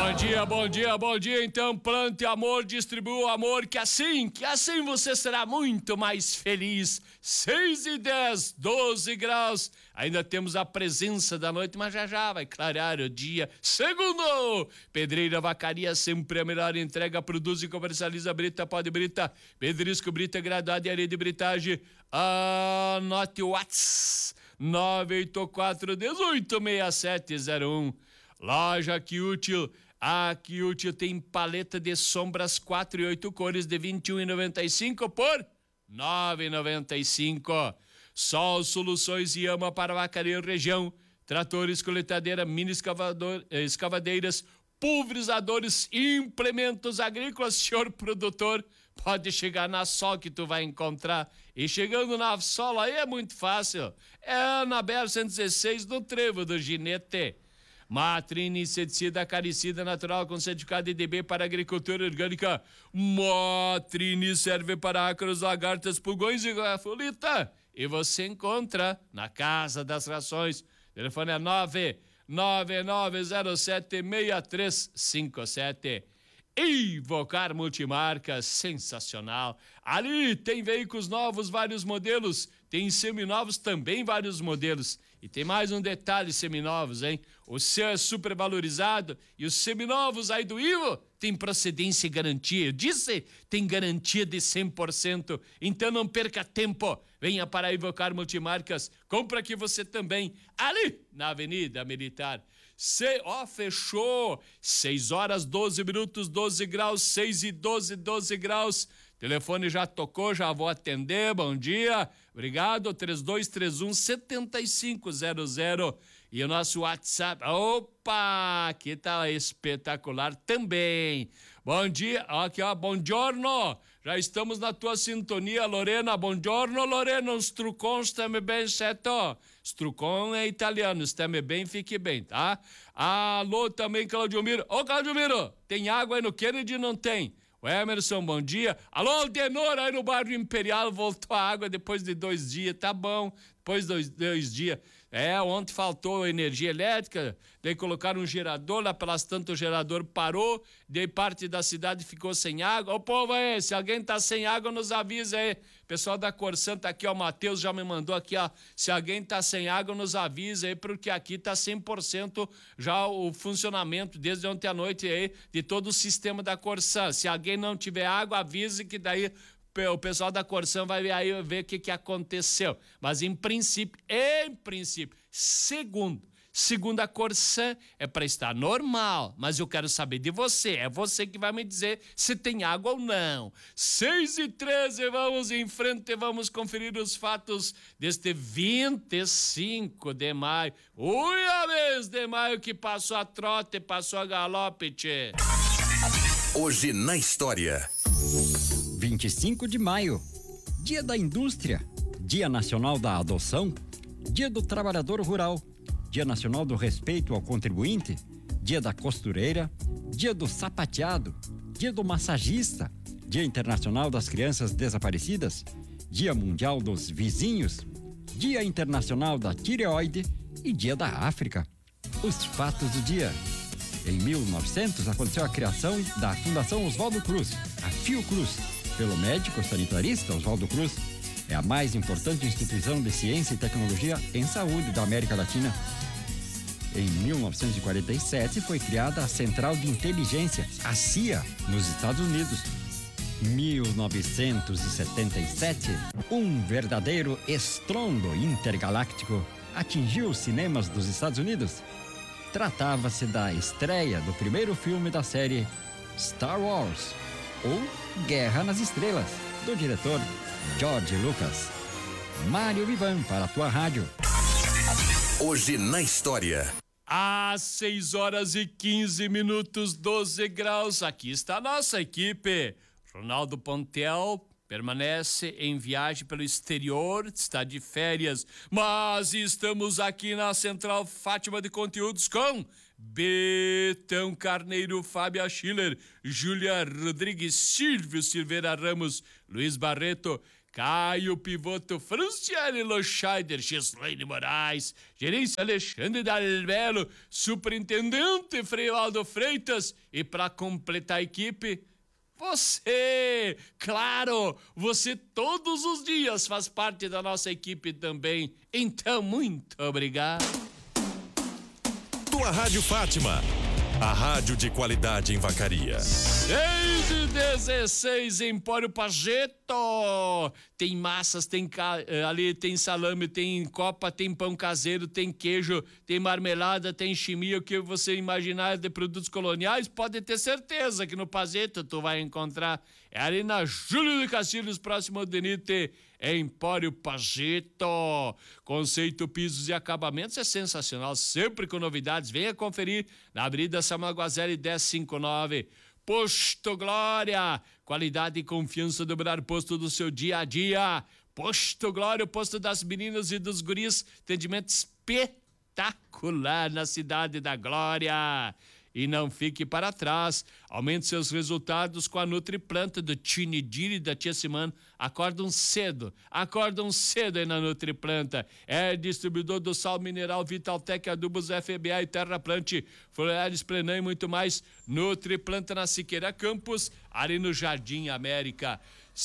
Bom dia, então plante amor, distribua o amor, que assim você será muito mais feliz. 6:10, 12 graus, ainda temos a presença da noite, mas já vai clarear o dia. Segundo, Pedreira Vacaria, sempre a melhor entrega, produz e comercializa brita, pó de brita, pedrisco, brita graduada e areia de britagem. Anote o WhatsApp, 984-186701. Loja Que Útil. A Que Útil tem paleta de sombras 4 e 8 cores de R$21,95 por R$9,95. Sol Soluções e Ama para Vacaria e região. Tratores, coletadeira, mini escavadeiras, pulverizadores, implementos agrícolas. Senhor produtor, pode chegar na Sol que tu vai encontrar. E chegando na Sol aí é muito fácil. É na BR-116, no Trevo do Ginete. Matrine, inseticida acaricida natural com certificado IDB para agricultura orgânica. Matrine serve para ácaros, lagartas, pulgões e gafolita. E você encontra na Casa das Rações. O telefone é 999076357. Invocar Multimarcas, sensacional. Ali tem veículos novos, vários modelos. Tem seminovos também, vários modelos. E tem mais um detalhe, seminovos, hein? O seu é super valorizado e os seminovos aí do Ivo tem procedência e garantia. Eu disse, tem garantia de 100%. Então não perca tempo. Venha para Invocar Multimarcas. Compra aqui você também. Ali na Avenida Militar. Fechou. 6 horas, 12 minutos, 12 graus, 6:12, 12 graus. Telefone já tocou, já vou atender. Bom dia. Obrigado. 3231-7500. E o nosso WhatsApp. Opa, aqui tá espetacular também. Bom dia. Aqui, ó. Buongiorno. Já estamos na tua sintonia, Lorena. Buongiorno, Lorena. Os trucons, stiamo bem, certo? Strucon é italiano, stiamo bem, fique bem, tá? Alô, também, Claudio Miro. Ô, Claudio Miro, tem água aí no Kennedy? Não tem. O Emerson, bom dia. Alô, Aldenor, aí no bairro Imperial, voltou a água depois de 2 dias, tá bom. Depois de dois dias. Ontem faltou energia elétrica, daí colocaram um gerador, lá pelas tantas o gerador parou, daí parte da cidade ficou sem água. Ô povo aí, se alguém tá sem água, nos avisa aí. Pessoal da Corsan tá aqui, ó, o Matheus já me mandou aqui, ó, se alguém tá sem água, nos avisa aí, porque aqui tá 100% já o funcionamento, desde ontem à noite aí, de todo o sistema da Corsan. Se alguém não tiver água, avise que daí o pessoal da Corsan vai aí ver o que aconteceu. Mas em princípio, segundo a Corsan, é para estar normal. Mas eu quero saber de você. É você que vai me dizer se tem água ou não. 6:13, vamos em frente, vamos conferir os fatos deste 25 de maio. Ui, a mês de maio que passou a trote, passou a galope, tchê. Hoje na história. 25 de maio, Dia da Indústria, Dia Nacional da Adoção, Dia do Trabalhador Rural, Dia Nacional do Respeito ao Contribuinte, Dia da Costureira, Dia do Sapateado, Dia do Massagista, Dia Internacional das Crianças Desaparecidas, Dia Mundial dos Vizinhos, Dia Internacional da Tireoide e Dia da África. Os fatos do dia. Em 1900, aconteceu a criação da Fundação Oswaldo Cruz, a Fiocruz, pelo médico sanitarista Oswaldo Cruz. É a mais importante instituição de ciência e tecnologia em saúde da América Latina. Em 1947, foi criada a Central de Inteligência, a CIA, nos Estados Unidos. 1977, um verdadeiro estrondo intergaláctico atingiu os cinemas dos Estados Unidos. Tratava-se da estreia do primeiro filme da série Star Wars, ou Guerra nas Estrelas, do diretor George Lucas. Mário Vivan, para a tua rádio. Hoje na história. Às 6:15, 12 graus. Aqui está a nossa equipe. Ronaldo Pontel permanece em viagem pelo exterior, está de férias, mas estamos aqui na Central Fátima de Conteúdos com Betão Carneiro, Fábio Schiller, Júlia Rodrigues, Silvio Silveira Ramos, Luiz Barreto, Caio Pivoto, Franciele Loscheider, Gislaine Moraes, gerência Alexandre Dalbelo, superintendente Freivaldo Freitas e para completar a equipe, você, claro, você todos os dias faz parte da nossa equipe também, então muito obrigado. Tua Rádio Fátima, a rádio de qualidade em Vacaria. 6:16, Empório Pajeto. Tem massas, ali tem salame, tem copa, tem pão caseiro, tem queijo, tem marmelada, tem chimia, o que você imaginar de produtos coloniais, pode ter certeza que no Pajeto tu vai encontrar. É ali na Júlio de Castilhos, próximo ao Denite, Empório Pajeto. Conceito pisos e acabamentos é sensacional, sempre com novidades. Venha conferir na Avenida Samuel Guazelli 1059. Posto Glória, qualidade e confiança do melhor posto do seu dia a dia. Posto Glória, o posto das meninas e dos guris, atendimento espetacular na cidade da Glória. E não fique para trás, aumente seus resultados com a Nutriplanta do Tinidir e da Tia Simano. Acordam cedo aí na Nutriplanta. É distribuidor do sal mineral Vitaltec, adubos FBA e Terraplante, Florealis Plenan e muito mais. Nutriplanta na Siqueira Campos, ali no Jardim América.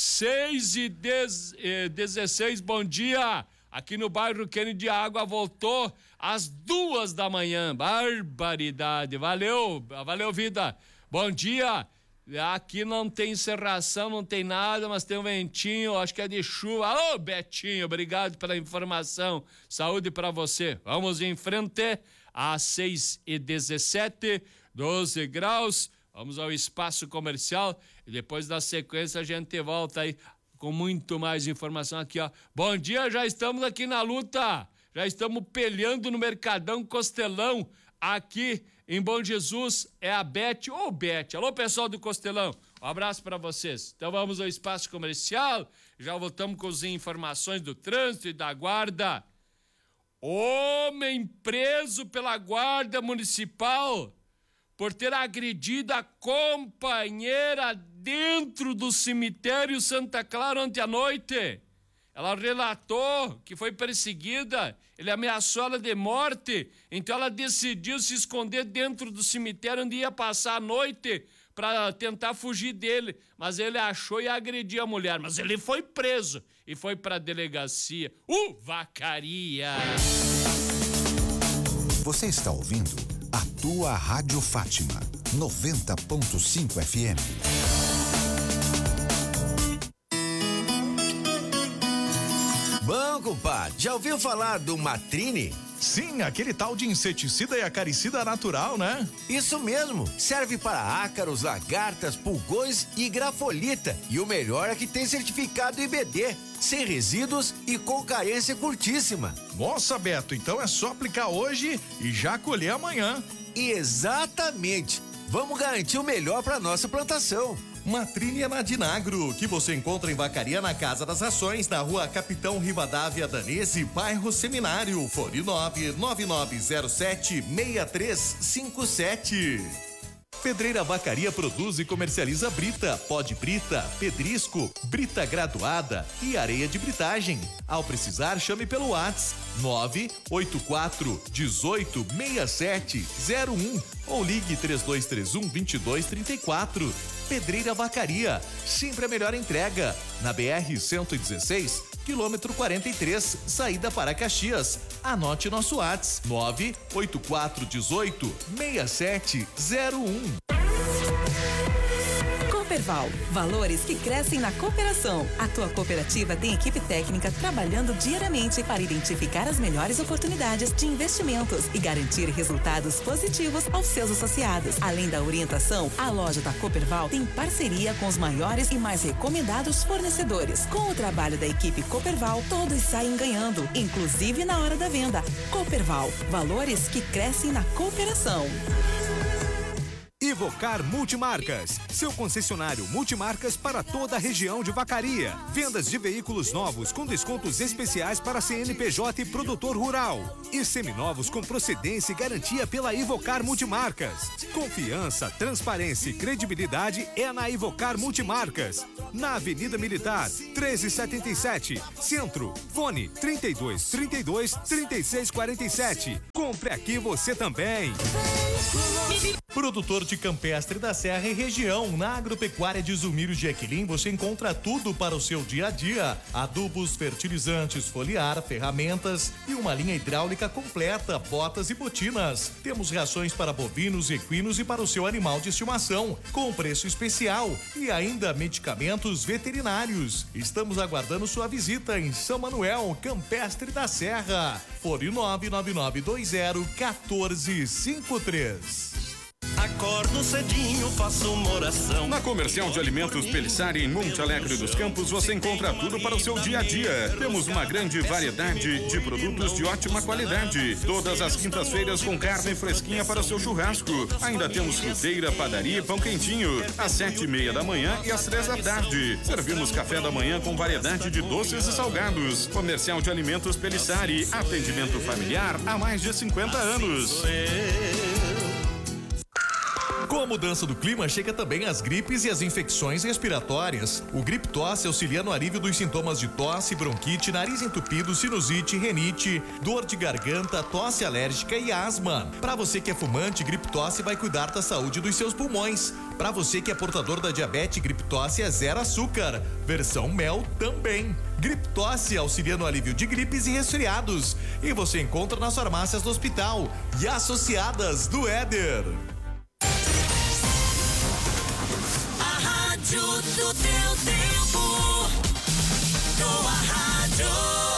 6:16, bom dia. Aqui no bairro Kennedy, a água voltou às 2h. Barbaridade. Valeu, vida. Bom dia. Aqui não tem serração, não tem nada, mas tem um ventinho, acho que é de chuva. Alô, Betinho, obrigado pela informação. Saúde para você. Vamos em frente às 6:17, 12 graus. Vamos ao espaço comercial e depois da sequência a gente volta aí com muito mais informação aqui, ó. Bom dia, já estamos aqui na luta, já estamos peleando no Mercadão Costelão, aqui em Bom Jesus, é a Beth, alô pessoal do Costelão, um abraço para vocês. Então vamos ao espaço comercial, já voltamos com as informações do trânsito e da guarda. Homem preso pela guarda municipal por ter agredido a companheira dentro do cemitério Santa Clara ontem à noite. Ela relatou que foi perseguida, ele ameaçou ela de morte, então ela decidiu se esconder dentro do cemitério onde ia passar a noite para tentar fugir dele, mas ele achou e agrediu a mulher, mas ele foi preso e foi para a delegacia. Vacaria! Você está ouvindo a tua Rádio Fátima, 90.5 FM. Bom, compadre, já ouviu falar do Matrine? Sim, aquele tal de inseticida e acaricida natural, né? Isso mesmo, serve para ácaros, lagartas, pulgões e grafolita. E o melhor é que tem certificado IBD, sem resíduos e com carência curtíssima. Nossa, Beto, então é só aplicar hoje e já colher amanhã. Exatamente, vamos garantir o melhor para nossa plantação. Matrine é na Dinagro, que você encontra em Vacaria na Casa das Rações, na rua Capitão Rivadavia Danese, bairro Seminário, fone 99907-6357. Pedreira Vacaria produz e comercializa brita, pó de brita, pedrisco, brita graduada e areia de britagem. Ao precisar, chame pelo WhatsApp 984 18 6701 ou ligue 3231-2234. Pedreira Vacaria, sempre a melhor entrega. Na BR-116, quilômetro 43, saída para Caxias. Anote nosso WhatsApp 984 18 6701. Cooperval, valores que crescem na cooperação. A tua cooperativa tem equipe técnica trabalhando diariamente para identificar as melhores oportunidades de investimentos e garantir resultados positivos aos seus associados. Além da orientação, a loja da Cooperval tem parceria com os maiores e mais recomendados fornecedores. Com o trabalho da equipe Cooperval, todos saem ganhando, inclusive na hora da venda. Cooperval, valores que crescem na cooperação. E Ivocar Multimarcas, seu concessionário multimarcas para toda a região de Vacaria. Vendas de veículos novos com descontos especiais para CNPJ e produtor rural. E seminovos com procedência e garantia pela Ivocar Multimarcas. Confiança, transparência e credibilidade é na Ivocar Multimarcas. Na Avenida Militar, 1377, Centro. Fone 3232-3647. Compre aqui você também. Produtor de campestre da Serra e região. Na Agropecuária de Zumiro de Equilim você encontra tudo para o seu dia a dia. Adubos, fertilizantes, foliar, ferramentas e uma linha hidráulica completa, botas e botinas. Temos rações para bovinos, equinos e para o seu animal de estimação, com preço especial. E ainda medicamentos veterinários. Estamos aguardando sua visita em São Manuel, Campestre da Serra. Fone 99214-1453. Acordo cedinho, faço uma oração. Na Comercial de Alimentos Pelissari, em Monte Alegre dos Campos, você encontra tudo para o seu dia a dia. Temos uma grande variedade de produtos de ótima qualidade. Todas as quintas-feiras com carne fresquinha para o seu churrasco. Ainda temos fruteira, padaria e pão quentinho. Às 7:30 da manhã e às 3 da tarde. Servimos café da manhã com variedade de doces e salgados. Comercial de Alimentos Pelissari. Atendimento familiar há mais de 50 anos. Com a mudança do clima, chega também as gripes e as infecções respiratórias. O Gripe Tosse auxilia no alívio dos sintomas de tosse, bronquite, nariz entupido, sinusite, rinite, dor de garganta, tosse alérgica e asma. Para você que é fumante, Gripe Tosse vai cuidar da saúde dos seus pulmões. Para você que é portador da diabetes, Gripe Tosse é zero açúcar. Versão mel também. Gripe Tosse auxilia no alívio de gripes e resfriados. E você encontra nas farmácias do hospital e associadas do Éder. Rádio do teu tempo. Tua rádio.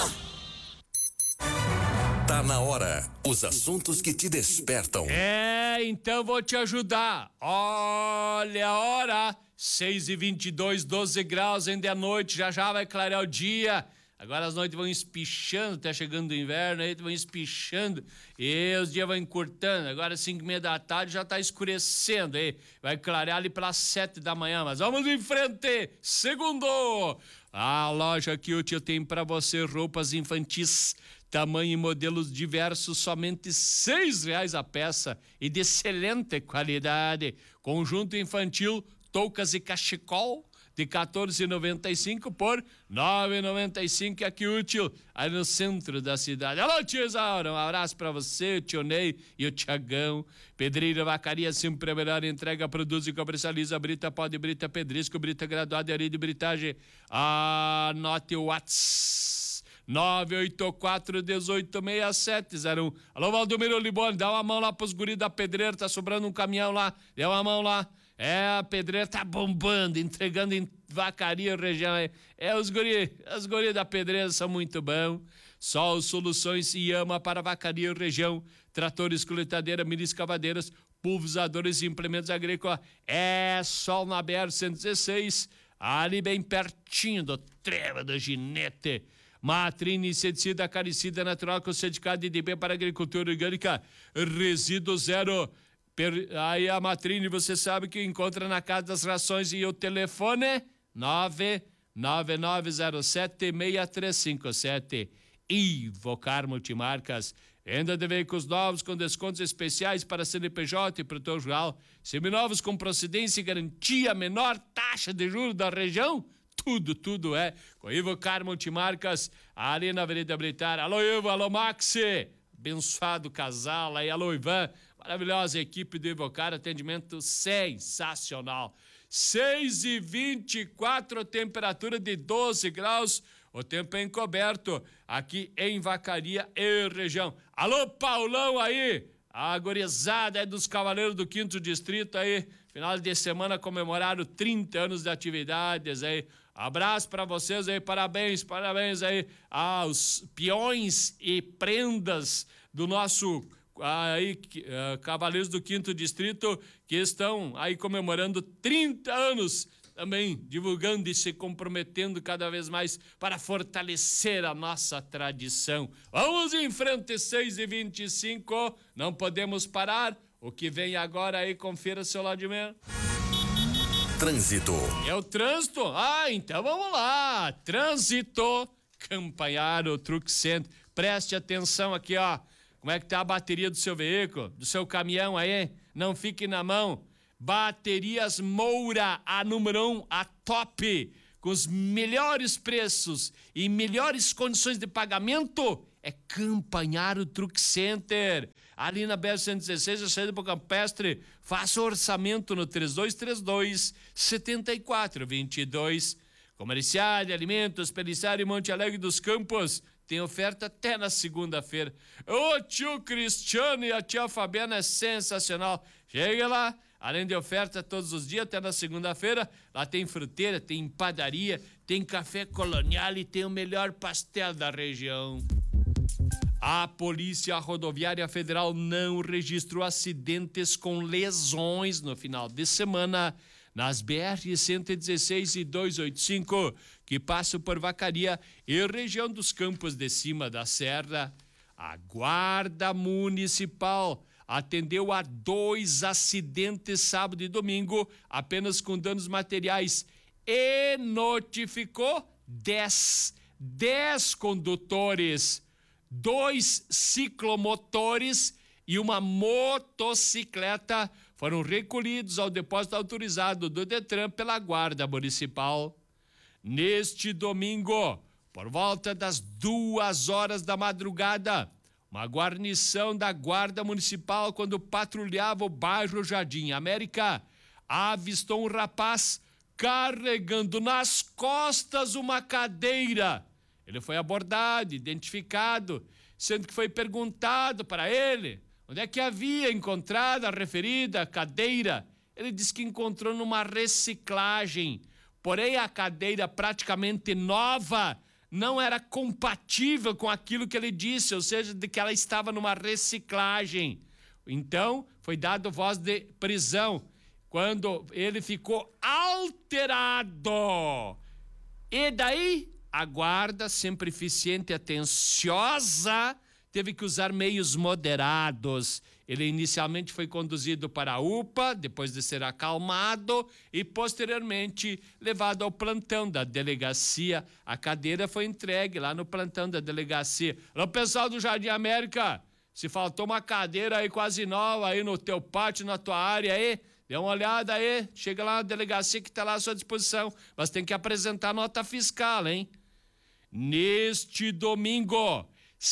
Tá na hora. Os assuntos que te despertam. Então vou te ajudar. Olha a hora. 6h22, 12 graus, ainda é noite. Já vai clarear o dia. Agora as noites vão espichando, tá chegando o inverno, aí vão espichando e os dias vão encurtando. Agora 5:30 da tarde já tá escurecendo, aí vai clarear ali pelas 7 da manhã, mas vamos em frente. Segundo, a loja Kilt tem para você roupas infantis, tamanho e modelos diversos, somente R$6 a peça e de excelente qualidade. Conjunto infantil, toucas e cachecol, de R$14,95 por R$9,95 aqui útil, aí no centro da cidade. Alô, tio Isaura, um abraço pra você, o tio Ney e o Tiagão. Pedreira Vacaria, sempre a melhor entrega, produz e comercializa brita, pó de brita, pedrisco, brita graduada e areia de britagem. Anote o WhatsApp. 984-186701. Alô, Valdomiro Liboni, dá uma mão lá pros guris da pedreira, tá sobrando um caminhão lá, dá uma mão lá. A pedreira tá bombando, entregando em Vacaria, região. Os guri da pedreira são muito bons. Sol Soluções e Ama para Vacaria, região. Tratores, coletadeira, mini escavadeiras, pulverizadores e implementos agrícolas. É Sol na BR-116, ali bem pertinho do Trevo do Ginete. Matrine, inseticida, acaricida, natural, com certificado de IDB para agricultura orgânica, resíduo zero. Aí a Matrine, você sabe que encontra na Casa das Rações e o telefone 99907-6357. Ivocar Multimarcas. Venda de veículos novos com descontos especiais para CNPJ e produtor rural. Seminovos com procedência e garantia, menor taxa de juros da região. Tudo é com Ivocar Multimarcas, ali na Avenida Militar. Alô, Ivo, alô, Maxi. Abençoado casal aí, alô, Ivan. Maravilhosa equipe do Ivocar, atendimento sensacional. 6h24, temperatura de 12 graus, o tempo é encoberto aqui em Vacaria e região. Alô, Paulão aí, a gurizada aí dos Cavaleiros do 5º Distrito aí, final de semana comemoraram 30 anos de atividades aí. Abraço para vocês aí, parabéns aí aos peões e prendas do nosso Cavaleiros do 5º Distrito, que estão aí comemorando 30 anos, também divulgando e se comprometendo cada vez mais para fortalecer a nossa tradição. Vamos em frente, 6h25, não podemos parar. O que vem agora aí, confira seu lado de menos. Trânsito. É o trânsito? Ah, então vamos lá. Trânsito, Campanharo Truck Center. Preste atenção aqui, ó. Como é que tá a bateria do seu veículo, do seu caminhão aí? Não fique na mão. Baterias Moura, a número 1, a top, com os melhores preços e melhores condições de pagamento. É Campanharo Truck Center. Ali na BR-116, a saída para o Campestre. Faça orçamento no 3232-7422. Comercial de Alimentos, Pelissari e Monte Alegre dos Campos. Tem oferta até na segunda-feira. O tio Cristiano e a tia Fabiana é sensacional. Chega lá, além de oferta todos os dias, até na segunda-feira. Lá tem fruteira, tem padaria, tem café colonial e tem o melhor pastel da região. A Polícia Rodoviária Federal não registrou acidentes com lesões no final de semana nas BR-116 e 285, que passam por Vacaria e região dos Campos de Cima da Serra. A Guarda Municipal atendeu a 2 acidentes sábado e domingo, apenas com danos materiais, e notificou 10 condutores, 2 ciclomotores e uma motocicleta foram recolhidos ao depósito autorizado do Detran pela Guarda Municipal. Neste domingo, por volta das 2 horas da madrugada, uma guarnição da Guarda Municipal, quando patrulhava o bairro Jardim América, avistou um rapaz carregando nas costas uma cadeira. Ele foi abordado, identificado, sendo que foi perguntado para ele onde é que havia encontrado a referida cadeira. Ele disse que encontrou numa reciclagem, porém a cadeira praticamente nova não era compatível com aquilo que ele disse, ou seja, de que ela estava numa reciclagem. Então, foi dado voz de prisão, quando ele ficou alterado. E daí, a guarda, sempre eficiente e atenciosa, teve que usar meios moderados. Ele inicialmente foi conduzido para a UPA, depois de ser acalmado e posteriormente levado ao plantão da delegacia. A cadeira foi entregue lá no plantão da delegacia. Alô, pessoal do Jardim América, se faltou uma cadeira aí quase nova aí no teu pátio, na tua área aí, dê uma olhada aí, chega lá na delegacia que está lá à sua disposição, mas tem que apresentar nota fiscal, hein? Neste domingo,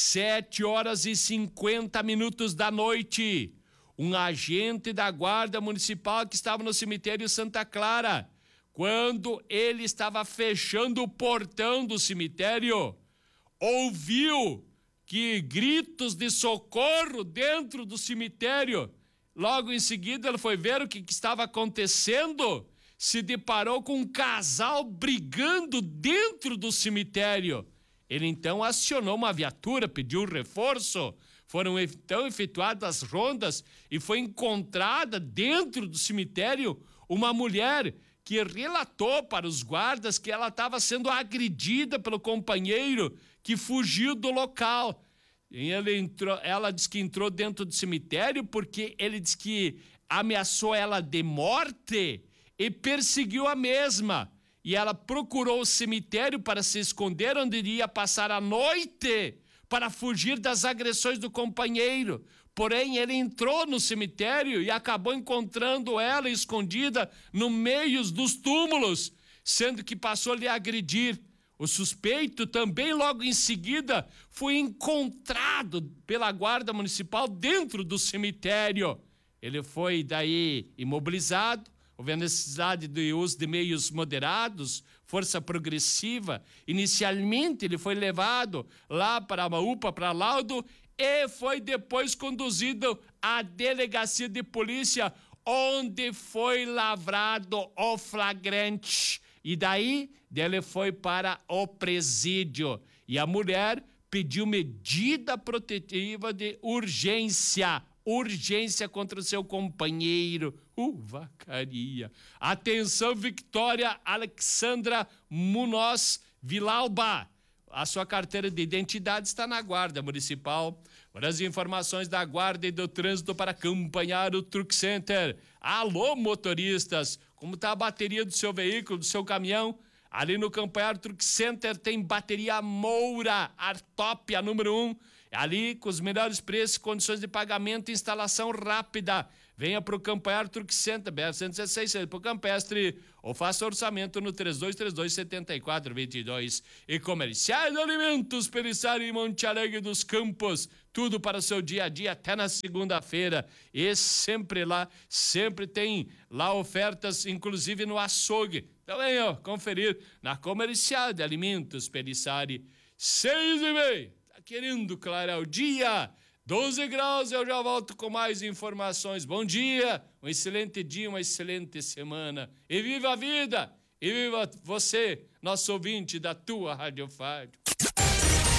7h50 da noite, um agente da Guarda Municipal que estava no cemitério Santa Clara, quando ele estava fechando o portão do cemitério, ouviu que gritos de socorro dentro do cemitério. Logo em seguida ele foi ver o que estava acontecendo, se deparou com um casal brigando dentro do cemitério. Ele então acionou uma viatura, pediu um reforço, foram então efetuadas as rondas e foi encontrada dentro do cemitério uma mulher que relatou para os guardas que ela estava sendo agredida pelo companheiro que fugiu do local. E ela disse que entrou dentro do cemitério porque ele disse que ameaçou ela de morte e perseguiu a mesma. E ela procurou o cemitério para se esconder, onde iria passar a noite para fugir das agressões do companheiro. Porém, ele entrou no cemitério e acabou encontrando ela escondida no meio dos túmulos, sendo que passou a lhe agredir. O suspeito também, logo em seguida, foi encontrado pela Guarda Municipal dentro do cemitério. Ele foi daí imobilizado. Houve a necessidade de uso de meios moderados, força progressiva. Inicialmente, ele foi levado lá para a UPA, para laudo, e foi depois conduzido à delegacia de polícia, onde foi lavrado o flagrante. E daí, ele foi para o presídio. E a mulher pediu medida protetiva de urgência contra o seu companheiro. Vacaria. Atenção, Victoria Alexandra Munoz Vilalba. A sua carteira de identidade está na Guarda Municipal. Olha as informações da Guarda e do Trânsito para acompanhar o Truck Center. Alô, motoristas, como está a bateria do seu veículo, do seu caminhão? Ali no Campanhar Truck Center tem bateria Moura, Artop, a número 1. Ali com os melhores preços, condições de pagamento e instalação rápida. Venha para o Campanhar Truck Center, BR-116, para o Campestre, ou faça orçamento no 3232-7422. E Comerciais de Alimentos Pelissari em Monte Alegre dos Campos, tudo para o seu dia a dia até na segunda-feira. E sempre lá, sempre tem lá ofertas, inclusive no açougue. Então venha conferir na Comercial de Alimentos Pelissari, 6h30. Tá querendo clarear o dia? 12 graus, eu já volto com mais informações. Bom dia, um excelente dia, uma excelente semana. E viva a vida! E viva você, nosso ouvinte da tua Rádio Fábio.